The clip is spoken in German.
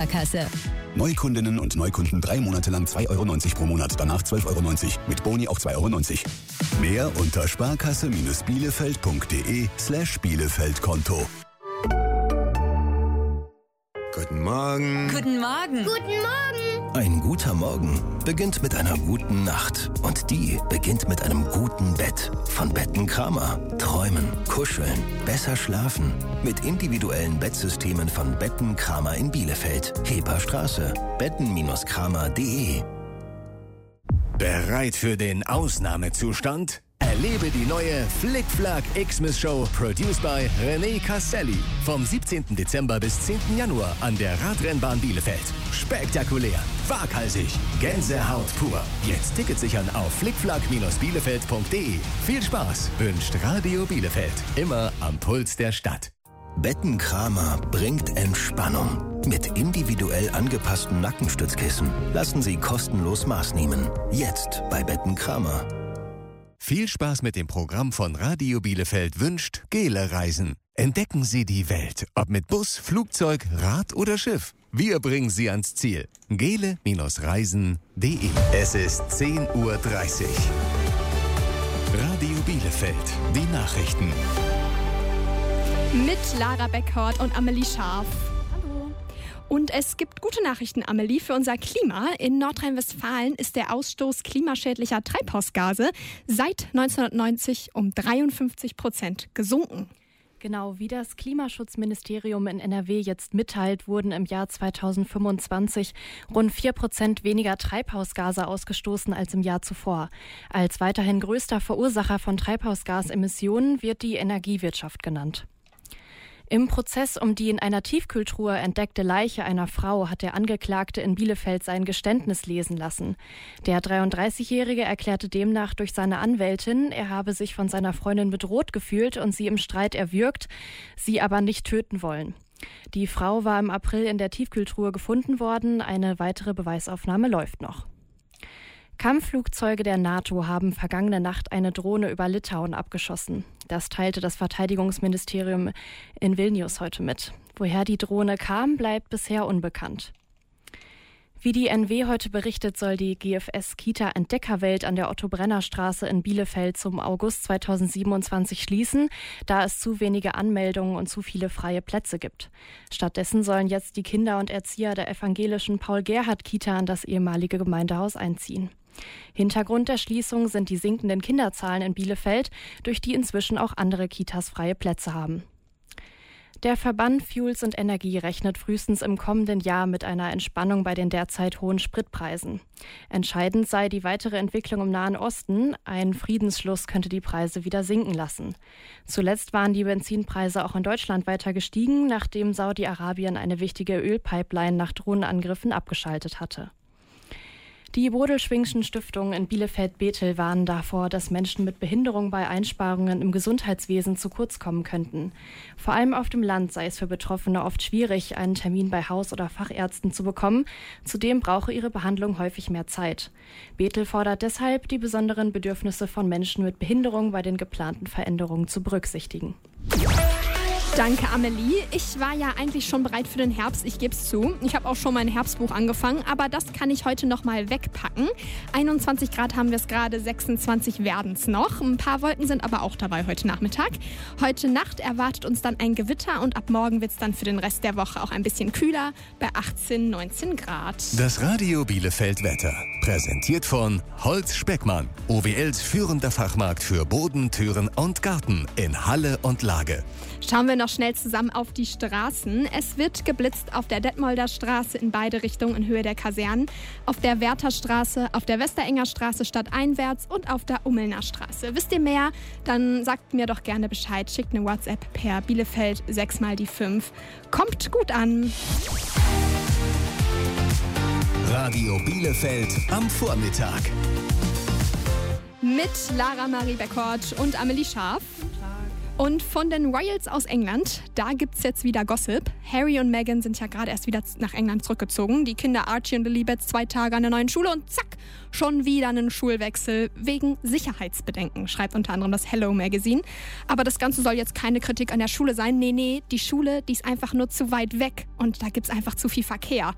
Sparkasse. Neukundinnen und Neukunden 3 Monate lang 2,90 € pro Monat, danach 12,90 €. Mit Boni auch 2,90 €. Mehr unter sparkasse-bielefeld.de/Bielefeld-Konto. Guten Morgen. Guten Morgen. Guten Morgen. Ein guter Morgen beginnt mit einer guten Nacht. Und die beginnt mit einem guten Bett. Von Betten Kramer. Träumen, kuscheln, besser schlafen. Mit individuellen Bettsystemen von Betten Kramer in Bielefeld. Heperstraße. betten-kramer.de. Bereit für den Ausnahmezustand? Erlebe die neue Flick-Flack Xmas-Show, produced by René Castelli. Vom 17. Dezember bis 10. Januar an der Radrennbahn Bielefeld. Spektakulär, waghalsig, Gänsehaut pur. Jetzt Tickets sichern auf flickflack-bielefeld.de. Viel Spaß wünscht Radio Bielefeld. Immer am Puls der Stadt. Betten Kramer bringt Entspannung. Mit individuell angepassten Nackenstützkissen lassen Sie kostenlos Maß nehmen. Jetzt bei Betten Kramer. Viel Spaß mit dem Programm von Radio Bielefeld wünscht Gele Reisen. Entdecken Sie die Welt, ob mit Bus, Flugzeug, Rad oder Schiff. Wir bringen Sie ans Ziel. gele-reisen.de. Es ist 10:30 Uhr. Radio Bielefeld, die Nachrichten. Mit Lara Beckhardt und Amelie Scharf. Hallo. Und es gibt gute Nachrichten, Amelie, für unser Klima. In Nordrhein-Westfalen ist der Ausstoß klimaschädlicher Treibhausgase seit 1990 um 53% gesunken. Genau, wie das Klimaschutzministerium in NRW jetzt mitteilt, wurden im Jahr 2025 rund 4% weniger Treibhausgase ausgestoßen als im Jahr zuvor. Als weiterhin größter Verursacher von Treibhausgasemissionen wird die Energiewirtschaft genannt. Im Prozess um die in einer Tiefkühltruhe entdeckte Leiche einer Frau hat der Angeklagte in Bielefeld sein Geständnis lesen lassen. Der 33-Jährige erklärte demnach durch seine Anwältin, er habe sich von seiner Freundin bedroht gefühlt und sie im Streit erwürgt, sie aber nicht töten wollen. Die Frau war im April in der Tiefkühltruhe gefunden worden. Eine weitere Beweisaufnahme läuft noch. Kampfflugzeuge der NATO haben vergangene Nacht eine Drohne über Litauen abgeschossen. Das teilte das Verteidigungsministerium in Vilnius heute mit. Woher die Drohne kam, bleibt bisher unbekannt. Wie die NW heute berichtet, soll die GFS-Kita Entdeckerwelt an der Otto-Brenner-Straße in Bielefeld zum August 2027 schließen, da es zu wenige Anmeldungen und zu viele freie Plätze gibt. Stattdessen sollen jetzt die Kinder und Erzieher der evangelischen Paul-Gerhardt-Kita an das ehemalige Gemeindehaus einziehen. Hintergrund der Schließung sind die sinkenden Kinderzahlen in Bielefeld, durch die inzwischen auch andere Kitas freie Plätze haben. Der Verband Fuels und Energie rechnet frühestens im kommenden Jahr mit einer Entspannung bei den derzeit hohen Spritpreisen. Entscheidend sei die weitere Entwicklung im Nahen Osten. Ein Friedensschluss könnte die Preise wieder sinken lassen. Zuletzt waren die Benzinpreise auch in Deutschland weiter gestiegen, nachdem Saudi-Arabien eine wichtige Ölpipeline nach Drohnenangriffen abgeschaltet hatte. Die Bodelschwingschen Stiftungen in Bielefeld-Bethel warnen davor, dass Menschen mit Behinderung bei Einsparungen im Gesundheitswesen zu kurz kommen könnten. Vor allem auf dem Land sei es für Betroffene oft schwierig, einen Termin bei Haus- oder Fachärzten zu bekommen. Zudem brauche ihre Behandlung häufig mehr Zeit. Bethel fordert deshalb, die besonderen Bedürfnisse von Menschen mit Behinderung bei den geplanten Veränderungen zu berücksichtigen. Danke, Amelie. Ich war ja eigentlich schon bereit für den Herbst, ich gebe es zu. Ich habe auch schon mein Herbstbuch angefangen, aber das kann ich heute noch mal wegpacken. 21 Grad haben wir es gerade, 26 werden es noch. Ein paar Wolken sind aber auch dabei heute Nachmittag. Heute Nacht erwartet uns dann ein Gewitter und ab morgen wird es dann für den Rest der Woche auch ein bisschen kühler, bei 18, 19 Grad. Das Radio Bielefeld Wetter, präsentiert von Holz Speckmann, OWLs führender Fachmarkt für Boden, Türen und Garten in Halle und Lage. Schauen wir noch schnell zusammen auf die Straßen. Es wird geblitzt auf der Detmolder Straße in beide Richtungen in Höhe der Kasernen, auf der Wertherstraße, auf der Westerenger Straße stadteinwärts und auf der Ummelner Straße. Wisst ihr mehr? Dann sagt mir doch gerne Bescheid. Schickt eine WhatsApp per Bielefeld 6x5. Kommt gut an. Radio Bielefeld am Vormittag. Mit Lara Marie Beckhardt und Amelie Scharf. Und von den Royals aus England, da gibt's jetzt wieder Gossip. Harry und Meghan sind ja gerade erst wieder nach England zurückgezogen. Die Kinder Archie und Lily 2 Tage an der neuen Schule und zack, schon wieder einen Schulwechsel wegen Sicherheitsbedenken, schreibt unter anderem das Hello Magazine. Aber das Ganze soll jetzt keine Kritik an der Schule sein. Nee, die Schule, die ist einfach nur zu weit weg und da gibt's einfach zu viel Verkehr.